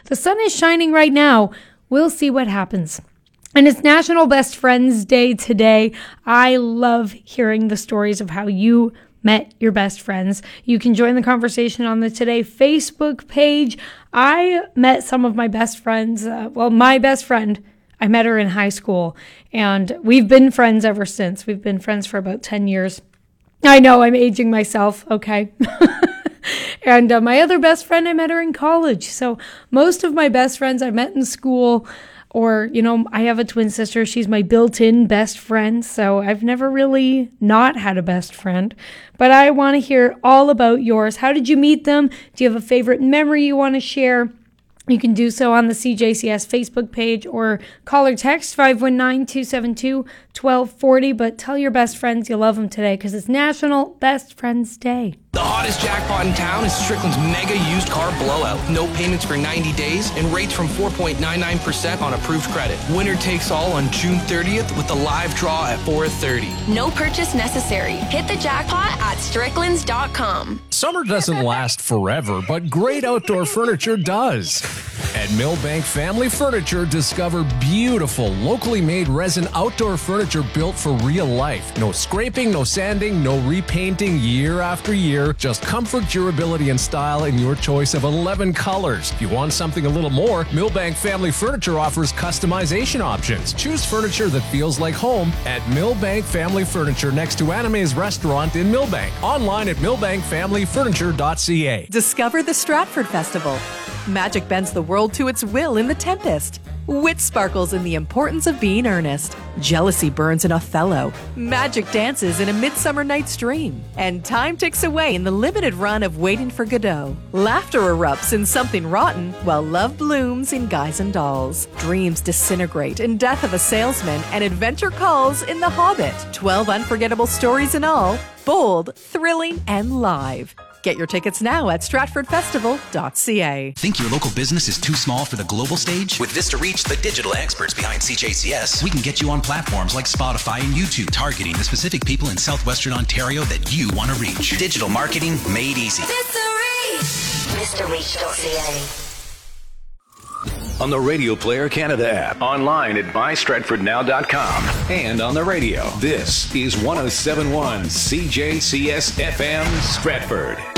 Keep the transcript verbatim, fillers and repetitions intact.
The sun is shining right now. We'll see what happens. And it's National Best Friends Day today. I love hearing the stories of how you met your best friends. You can join the conversation on the Today Facebook page. I met some of my best friends. Uh, well, my best friend, I met her in high school, and we've been friends ever since. We've been friends for about ten years. I know I'm aging myself, okay? And uh, my other best friend, I met her in college. So most of my best friends I met in school. Or, you know, I have a twin sister. She's my built-in best friend. So I've never really not had a best friend. But I want to hear all about yours. How did you meet them? Do you have a favorite memory you want to share? You can do so on the C J C S Facebook page or call or text five one nine, two seven two, one two four zero. But tell your best friends you love them today because it's National Best Friends Day. The hottest jackpot in town is Strickland's mega used car blowout. No payments for ninety days and rates from four point nine nine percent on approved credit. Winner takes all on June thirtieth with a live draw at four thirty. No purchase necessary. Hit the jackpot at stricklands dot com. Summer doesn't last forever, but great outdoor furniture does. At Millbank Family Furniture, discover beautiful, locally made resin outdoor furniture built for real life. No scraping, no sanding, no repainting year after year. Just comfort, durability, and style in your choice of eleven colors. If you want something a little more, Millbank Family Furniture offers customization options. Choose furniture that feels like home at Millbank Family Furniture next to Anime's Restaurant in Millbank. Online at millbank family furniture dot c a. Discover the Stratford Festival. Magic bends the world to its will in The Tempest. Wit sparkles in the importance of being earnest. Jealousy burns in Othello. Magic dances in A Midsummer Night's Dream. And time ticks away in the limited run of Waiting for Godot. Laughter erupts in Something Rotten, while love blooms in Guys and Dolls. Dreams disintegrate in Death of a Salesman, and adventure calls in The Hobbit. Twelve unforgettable stories in all, bold, thrilling, and live. Get your tickets now at stratford festival dot c a. Think your local business is too small for the global stage? With Vista Reach, the digital experts behind C J C S, we can get you on platforms like Spotify and YouTube, targeting the specific people in southwestern Ontario that you want to reach. Digital marketing made easy. Vista Reach. vista reach dot c a. On the Radio Player Canada app, online at my stratford now dot com, and on the radio. This is one oh seven point one C J C S F M Stratford.